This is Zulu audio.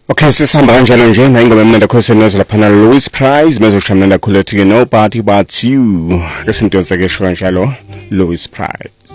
Okay, sisihamba kanjalo nje na ingoma emnandi kakhulu senozela phana Louis Prize mezokushamnanda kakhulu ethi no party but you. Lesinto ke sho kanjalo Louis Prize.